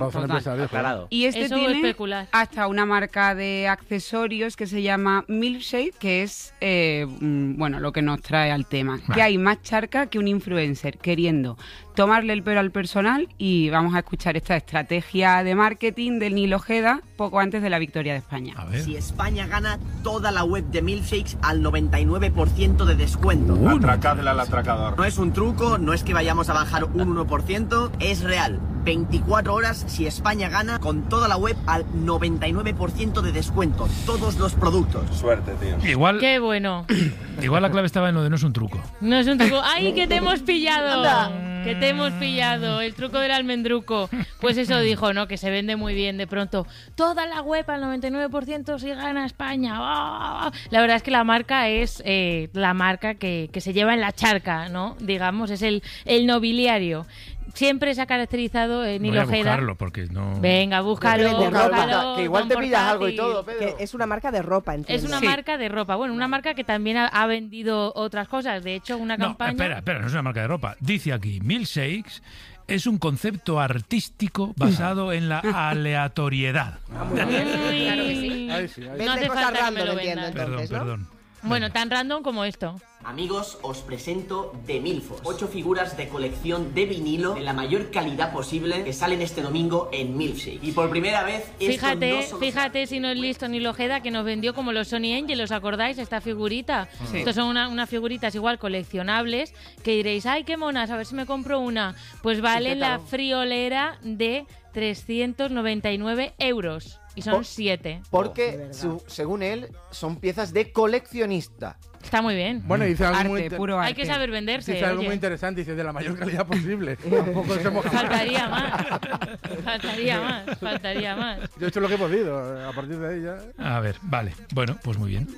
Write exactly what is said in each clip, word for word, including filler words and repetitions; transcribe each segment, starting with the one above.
todos son empresarios. Claro. Y este Eso tiene especular. hasta una marca de accesorios que se llama Milkshake, que es, eh, mm, bueno, lo que nos trae al tema. Vale. Que hay más charca que un influencer queriendo tomarle el pelo al personal, y vamos a escuchar esta estrategia de marketing del Nil Ojeda poco antes de la victoria de España. A ver. Si España gana, toda la web de Milkshakes al noventa y nueve por ciento de descuento. Uh, Atracadle al atracador. No es un truco, no es que vayamos a bajar un uno por ciento, es real. veinticuatro horas si España gana, con toda la web al noventa y nueve por ciento de descuento. Todos los productos. Suerte, tío. Igual, Qué bueno. igual la clave estaba en lo de no es un truco. No es un truco. ¡Ay, que te hemos pillado! Que te hemos pillado. El truco del almendruco. Pues eso dijo, ¿no? Que se vende muy bien de pronto. Toda la web al noventa y nueve por ciento si gana España. ¡Oh! La verdad es que la marca es eh, la marca que, que se lleva en la charca, ¿no? Digamos, es el, el nobiliario. Siempre se ha caracterizado en Voy a Ojeda. buscarlo porque no... Venga, búscalo, Busca, busca, búscalo. que igual con te pillas algo y portátil. todo, Pedro. Que es una marca de ropa, entiendo. Es una Sí. marca de ropa. Bueno, una marca que también ha, ha vendido otras cosas. De hecho, una No, campaña... espera, espera, no es una marca de ropa. Dice aquí, Milkshakes es un concepto artístico basado en la aleatoriedad. Uy. Claro que sí. Ay, sí, ay. No Vende hace cosas falta que me random, lo entiendo, vendas. Perdón, entonces, ¿no? perdón. Bueno, tan random como esto. Amigos, os presento The Milfos. Ocho figuras de colección de vinilo de la mayor calidad posible que salen este domingo en Milkshake. Y por primera vez, esto Fíjate, no solo fíjate si no es listo ni Ojeda, que nos vendió como los Sony Angel, ¿os acordáis? Esta figurita. Sí. Estos son una- unas figuritas igual coleccionables que diréis, ay, qué monas, a ver si me compro una. Pues vale la friolera de trescientos noventa y nueve euros. Y son Por- siete. Porque, su- según él, son piezas de coleccionista. Está muy bien. Bueno, dice algo muy Arte, inter- puro arte. Hay que saber venderse. dice algo oye. muy interesante, dice de la mayor calidad posible. Tampoco se moja. Faltaría más. Faltaría más. Faltaría más. Yo he hecho lo que he podido, a partir de ahí ya. A ver, vale. Bueno, pues muy bien.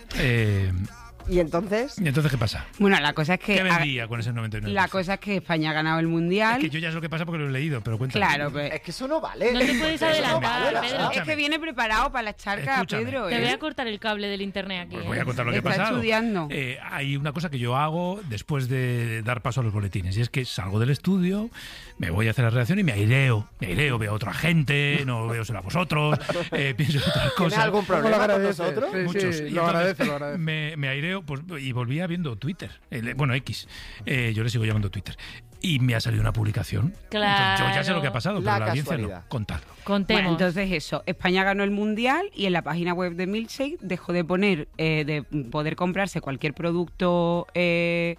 Eh, Y entonces, ¿Y entonces qué pasa? Bueno, la cosa es que... ¿Qué vendía con ese noventa y nueve? La cosa es que España ha ganado el Mundial. Es que yo ya sé lo que pasa porque lo he leído, pero cuéntame. Claro, pues... Es que eso no vale. No te puedes Eso no adelantar, vale, la Pedro. verdad. Es que viene preparado para las charcas, Escúchame. Pedro. Te ¿eh? voy a cortar el cable del internet aquí. Pues ¿eh? voy a contar lo que ha Está pasado. estudiando. Eh, hay una cosa que yo hago después de dar paso a los boletines, y es que salgo del estudio, me voy a hacer la redacción y me aireo. Me aireo, veo a otra gente, no veo a vosotros, eh, pienso en otras ¿Tienes cosas. algún ¿Cómo lo problema con agradece? nosotros? Sí, Muchos. sí, Y lo entonces agradece, lo agradece. Me, me aireo pues, y volvía viendo Twitter. El- bueno, X. Eh, yo le sigo llamando Twitter. Y me ha salido una publicación. Claro. Entonces, yo ya sé lo que ha pasado, pero La la audiencia no. casualidad. Contadlo. Contemos. Bueno, entonces eso, España ganó el Mundial y en la página web de Milkshake dejó de poner, eh, de poder comprarse cualquier producto eh,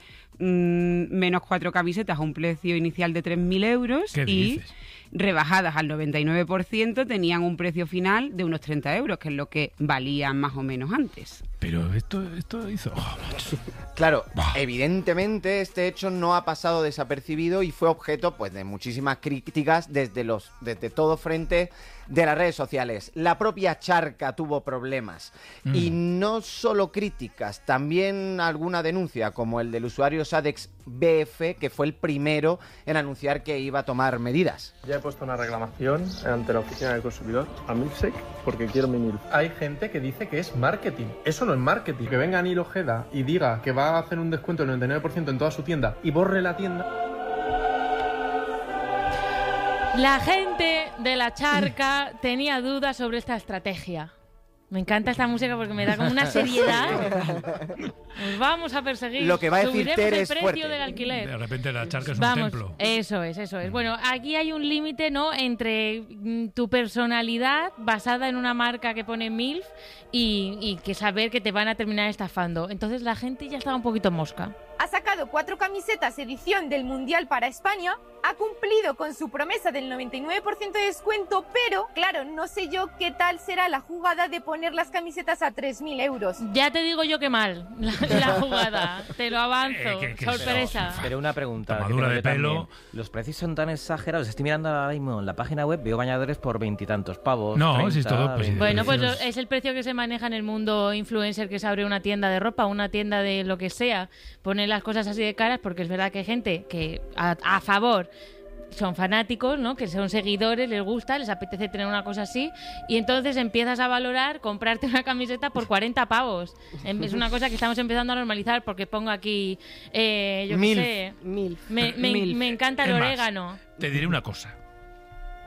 mm, menos cuatro camisetas a un precio inicial de tres mil euros ¿Qué y dices? rebajadas al noventa y nueve por ciento tenían un precio final de unos treinta euros, que es lo que valían más o menos antes. Pero esto, esto hizo... oh, macho. Claro, Bah. evidentemente este hecho no ha pasado desapercibido y fue objeto pues de muchísimas críticas desde los desde todo frente de las redes sociales. La propia Charca tuvo problemas Mm. y no solo críticas, también alguna denuncia como el del usuario Sadex B F, que fue el primero en anunciar que iba a tomar medidas. Ya he puesto una reclamación ante la oficina del consumidor a Milkshake porque quiero mi milk. Hay gente que dice que es marketing. Eso no es marketing. Que venga Nil Ojeda y diga que va a hacer un descuento del noventa y nueve por ciento en toda su tienda y borre la tienda. La gente de la charca tenía dudas sobre esta estrategia. Me encanta esta música porque me da como una seriedad. Nos vamos a perseguir. Lo que va a decir Subiremos Tere el es precio fuerte. del alquiler. De repente la charca es Vamos, un templo. eso es, eso es. Bueno, aquí hay un límite, ¿no?, entre mm, tu personalidad basada en una marca que pone MILF y, y que saber que te van a terminar estafando. Entonces la gente ya estaba un poquito mosca. Ha sacado cuatro camisetas edición del Mundial para España, ha cumplido con su promesa del noventa y nueve por ciento de descuento, pero, claro, no sé yo qué tal será la jugada de poner las camisetas a tres mil euros. Ya te digo yo que mal la, la jugada, te lo avanzo, Eh, que- que sorpresa. eso. Pero una pregunta. que Tomadura tengo de yo pelo. también. Los precios son tan exagerados. Estoy mirando ahora mismo en la página web, veo bañadores por veintitantos pavos. No, treinta, si es todo, pues, veinte. Bueno, pues precios. es el precio que se maneja en el mundo influencer, que se abre una tienda de ropa, una tienda de lo que sea, pone las cosas así de caras, porque es verdad que hay gente que a, a favor son fanáticos, ¿no?, que son seguidores, les gusta, les apetece tener una cosa así, y entonces empiezas a valorar comprarte una camiseta por cuarenta pavos. Em- Es una cosa que estamos empezando a normalizar, porque pongo aquí, eh, yo qué Milf. sé, mil. me, me- Milf. me encanta el Es más, orégano. Te diré una cosa.